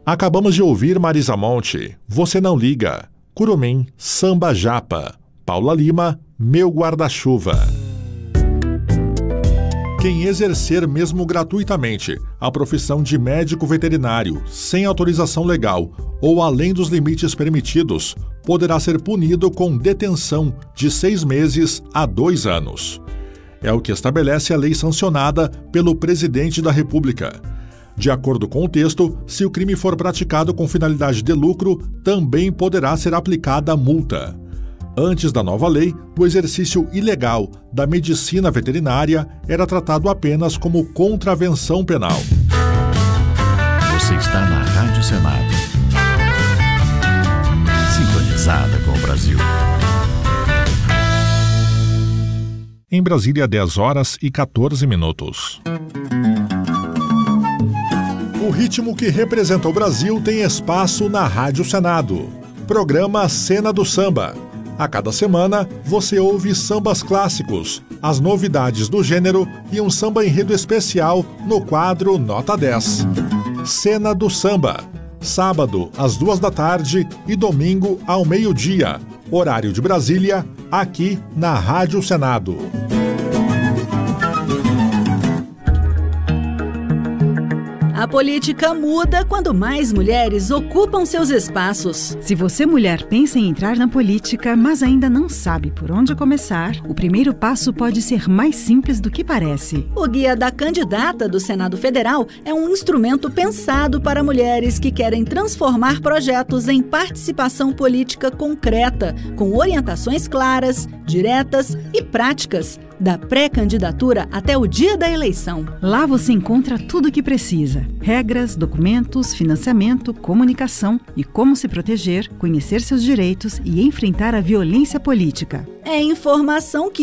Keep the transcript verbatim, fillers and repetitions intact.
Acabamos de ouvir Marisa Monte, Você Não Liga, Curumim, Samba Japa, Paula Lima, Meu Guarda-Chuva. Quem exercer mesmo gratuitamente a profissão de médico veterinário sem autorização legal ou além dos limites permitidos, poderá ser punido com detenção de seis meses a dois anos. É o que estabelece a lei sancionada pelo Presidente da República. De acordo com o texto, se o crime for praticado com finalidade de lucro, também poderá ser aplicada multa. Antes da nova lei, o exercício ilegal da medicina veterinária era tratado apenas como contravenção penal. Você está na Rádio Senado. Sintonizada com o Brasil. Em Brasília, dez horas e quatorze minutos. O ritmo que representa o Brasil tem espaço na Rádio Senado. Programa Cena do Samba. A cada semana, você ouve sambas clássicos, as novidades do gênero e um samba enredo especial no quadro Nota dez. Cena do Samba. Sábado, às duas da tarde e domingo, ao meio-dia. Horário de Brasília, aqui na Rádio Senado. A política muda quando mais mulheres ocupam seus espaços. Se você, mulher, pensa em entrar na política, mas ainda não sabe por onde começar, o primeiro passo pode ser mais simples do que parece. O Guia da Candidata do Senado Federal é um instrumento pensado para mulheres que querem transformar projetos em participação política concreta, com orientações claras, diretas e práticas, da pré-candidatura até o dia da eleição. Lá você encontra tudo o que precisa: regras, documentos, financiamento, comunicação e como se proteger, conhecer seus direitos e enfrentar a violência política. É informação que